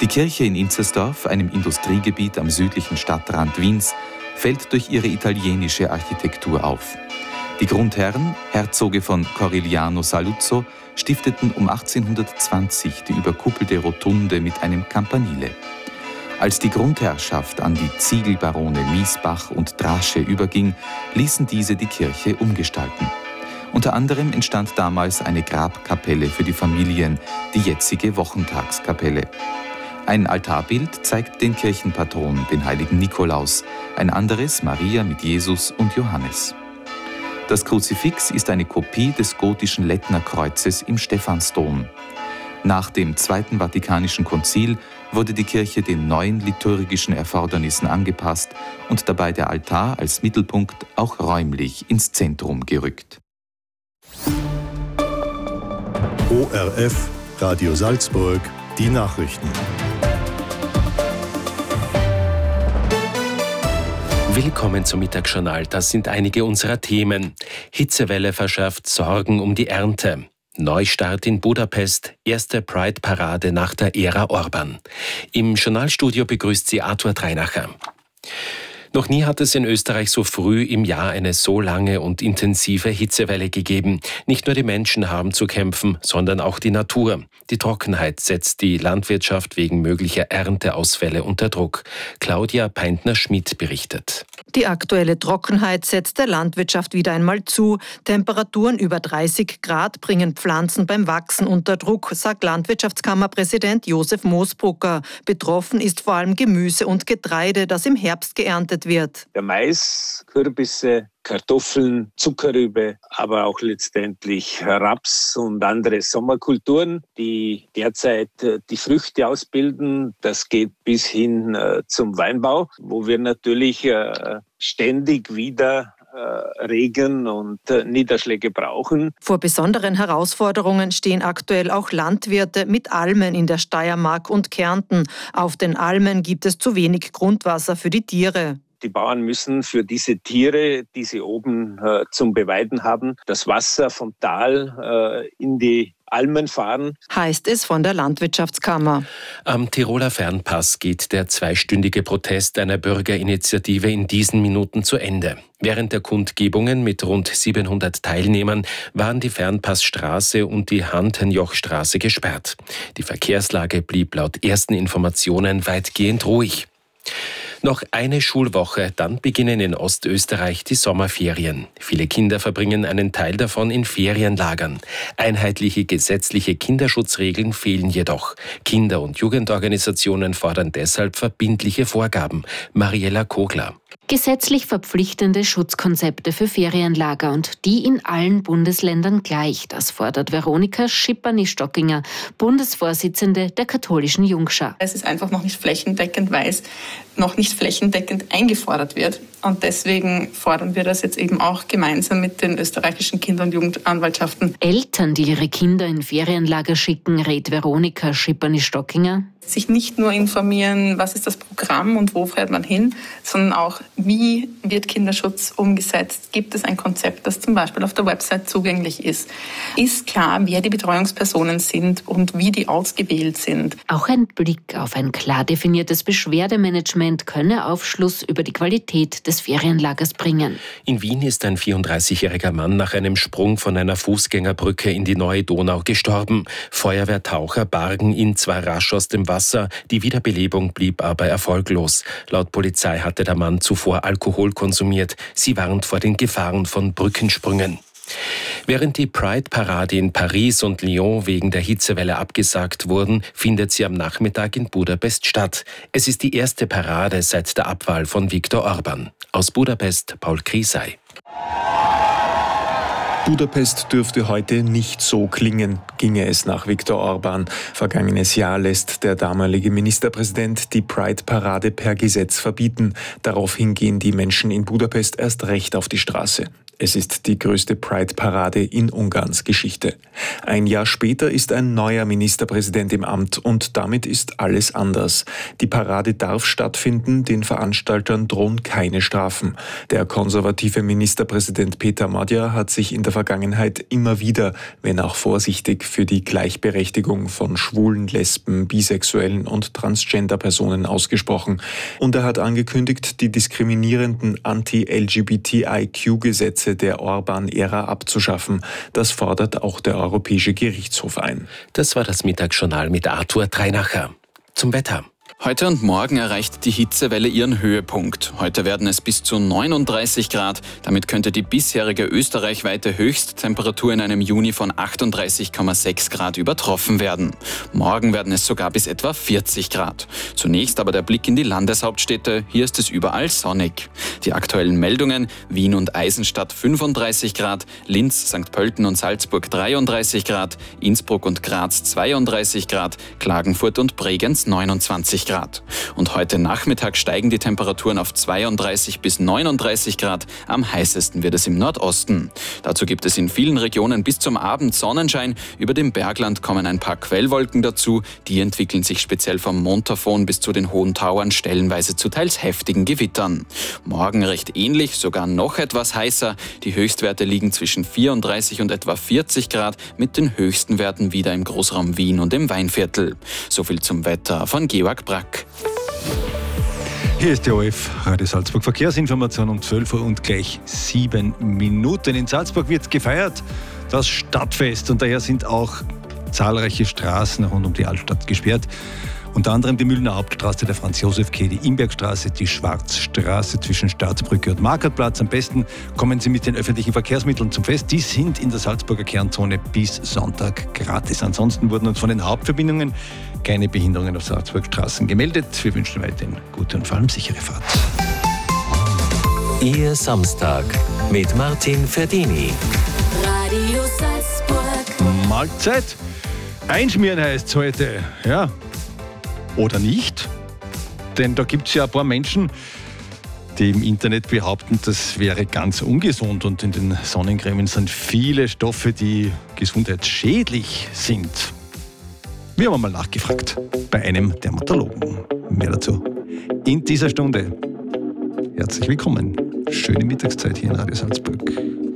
Die Kirche in Inzersdorf, einem Industriegebiet am südlichen Stadtrand Wiens, fällt durch ihre italienische Architektur auf. Die Grundherren, Herzoge von Corigliano Saluzzo, stifteten um 1820 die überkuppelte Rotunde mit einem Campanile. Als die Grundherrschaft an die Ziegelbarone Miesbach und Drasche überging, ließen diese die Kirche umgestalten. Unter anderem entstand damals eine Grabkapelle für die Familien, die jetzige Wochentagskapelle. Ein Altarbild zeigt den Kirchenpatron, den heiligen Nikolaus, ein anderes Maria mit Jesus und Johannes. Das Kruzifix ist eine Kopie des gotischen Lettnerkreuzes im Stephansdom. Nach dem Zweiten Vatikanischen Konzil wurde die Kirche den neuen liturgischen Erfordernissen angepasst und dabei der Altar als Mittelpunkt auch räumlich ins Zentrum gerückt. ORF, Radio Salzburg, die Nachrichten. Willkommen zum Mittagsjournal. Das sind einige unserer Themen. Hitzewelle verschärft Sorgen um die Ernte. Neustart in Budapest, erste Pride-Parade nach der Ära Orban. Im Journalstudio begrüßt sie Arthur Dreinacher. Noch nie hat es in Österreich so früh im Jahr eine so lange und intensive Hitzewelle gegeben. Nicht nur die Menschen haben zu kämpfen, sondern auch die Natur. Die Trockenheit setzt die Landwirtschaft wegen möglicher Ernteausfälle unter Druck. Claudia Peintner-Schmidt berichtet. Die aktuelle Trockenheit setzt der Landwirtschaft wieder einmal zu. Temperaturen über 30 Grad bringen Pflanzen beim Wachsen unter Druck, sagt Landwirtschaftskammerpräsident Josef Moosbrucker. Betroffen ist vor allem Gemüse und Getreide, das im Herbst geerntet wird. Der Mais, Kürbisse, Kartoffeln, Zuckerrübe, aber auch letztendlich Raps und andere Sommerkulturen, die derzeit die Früchte ausbilden. Das geht bis hin zum Weinbau, wo wir natürlich ständig wieder Regen und Niederschläge brauchen. Vor besonderen Herausforderungen stehen aktuell auch Landwirte mit Almen in der Steiermark und Kärnten. Auf den Almen gibt es zu wenig Grundwasser für die Tiere. Die Bauern müssen für diese Tiere, die sie oben zum Beweiden haben, das Wasser vom Tal in die Almen fahren. Heißt es von der Landwirtschaftskammer. Am Tiroler Fernpass geht der zweistündige Protest einer Bürgerinitiative in diesen Minuten zu Ende. Während der Kundgebungen mit rund 700 Teilnehmern waren die Fernpassstraße und die Hantenjochstraße gesperrt. Die Verkehrslage blieb laut ersten Informationen weitgehend ruhig. Noch eine Schulwoche, dann beginnen in Ostösterreich die Sommerferien. Viele Kinder verbringen einen Teil davon in Ferienlagern. Einheitliche gesetzliche Kinderschutzregeln fehlen jedoch. Kinder- und Jugendorganisationen fordern deshalb verbindliche Vorgaben. Mariella Kogler. Gesetzlich verpflichtende Schutzkonzepte für Ferienlager und die in allen Bundesländern gleich. Das fordert Veronika Schippany-Stockinger, Bundesvorsitzende der katholischen Jungschar. Es ist einfach noch nicht flächendeckend, weil es noch nicht flächendeckend eingefordert wird. Und deswegen fordern wir das jetzt eben auch gemeinsam mit den österreichischen Kinder- und Jugendanwaltschaften. Eltern, die ihre Kinder in Ferienlager schicken, rät Veronika Schippany-Stockinger. Sich nicht nur informieren, was ist das Programm und wo fährt man hin, sondern auch, wie wird Kinderschutz umgesetzt? Gibt es ein Konzept, das zum Beispiel auf der Website zugänglich ist? Ist klar, wer die Betreuungspersonen sind und wie die ausgewählt sind? Auch ein Blick auf ein klar definiertes Beschwerdemanagement könne Aufschluss über die Qualität des Ferienlagers bringen. In Wien ist ein 34-jähriger Mann nach einem Sprung von einer Fußgängerbrücke in die Neue Donau gestorben. Feuerwehrtaucher bargen ihn zwar rasch aus dem Wasser, die Wiederbelebung blieb aber erfolglos. Laut Polizei hatte der Mann zuvor Alkohol konsumiert. Sie warnt vor den Gefahren von Brückensprüngen. Während die Pride-Parade in Paris und Lyon wegen der Hitzewelle abgesagt wurden, findet sie am Nachmittag in Budapest statt. Es ist die erste Parade seit der Abwahl von Viktor Orban. Aus Budapest, Paul Krisay. Budapest dürfte heute nicht so klingen, ginge es nach Viktor Orban. Vergangenes Jahr lässt der damalige Ministerpräsident die Pride-Parade per Gesetz verbieten. Daraufhin gehen die Menschen in Budapest erst recht auf die Straße. Es ist die größte Pride-Parade in Ungarns Geschichte. Ein Jahr später ist ein neuer Ministerpräsident im Amt und damit ist alles anders. Die Parade darf stattfinden, den Veranstaltern drohen keine Strafen. Der konservative Ministerpräsident Peter Magyar hat sich in der Vergangenheit immer wieder, wenn auch vorsichtig, für die Gleichberechtigung von Schwulen, Lesben, Bisexuellen und Transgender-Personen ausgesprochen. Und er hat angekündigt, die diskriminierenden Anti-LGBTIQ-Gesetze der Orban-Ära abzuschaffen. Das fordert auch der Europäische Gerichtshof ein. Das war das Mittagsjournal mit Arthur Treinacher. Zum Wetter. Heute und morgen erreicht die Hitzewelle ihren Höhepunkt. Heute werden es bis zu 39 Grad. Damit könnte die bisherige österreichweite Höchsttemperatur in einem Juni von 38,6 Grad übertroffen werden. Morgen werden es sogar bis etwa 40 Grad. Zunächst aber der Blick in die Landeshauptstädte. Hier ist es überall sonnig. Die aktuellen Meldungen: Wien und Eisenstadt 35 Grad, Linz, St. Pölten und Salzburg 33 Grad, Innsbruck und Graz 32 Grad, Klagenfurt und Bregenz 29 Grad. Und heute Nachmittag steigen die Temperaturen auf 32 bis 39 Grad. Am heißesten wird es im Nordosten. Dazu gibt es in vielen Regionen bis zum Abend Sonnenschein. Über dem Bergland kommen ein paar Quellwolken dazu. Die entwickeln sich speziell vom Montafon bis zu den hohen Tauern stellenweise zu teils heftigen Gewittern. Morgen recht ähnlich, sogar noch etwas heißer. Die Höchstwerte liegen zwischen 34 und etwa 40 Grad, mit den höchsten Werten wieder im Großraum Wien und im Weinviertel. Soviel zum Wetter von Georg Brack. Hier ist die ORF Radio Salzburg Verkehrsinformation um 12 Uhr und gleich 7 Minuten. In Salzburg wird gefeiert, das Stadtfest, und daher sind auch zahlreiche Straßen rund um die Altstadt gesperrt. Unter anderem die Mühlener Hauptstraße, der Franz-Josef-Quai, die Imbergstraße, die Schwarzstraße zwischen Staatsbrücke und Markertplatz. Am besten kommen Sie mit den öffentlichen Verkehrsmitteln zum Fest. Die sind in der Salzburger Kernzone bis Sonntag gratis. Ansonsten wurden uns von den Hauptverbindungen keine Behinderungen auf Salzburgstraßen gemeldet. Wir wünschen weiterhin gute und vor allem sichere Fahrt. Ihr Samstag mit Martin Ferdini. Radio Salzburg. Mahlzeit. Einschmieren heißt es heute. Ja. Oder nicht? Denn da gibt es ja ein paar Menschen, die im Internet behaupten, das wäre ganz ungesund, und in den Sonnencremen sind viele Stoffe, die gesundheitsschädlich sind. Wir haben mal nachgefragt bei einem Dermatologen. Mehr dazu in dieser Stunde. Herzlich willkommen. Schöne Mittagszeit hier in Radio Salzburg.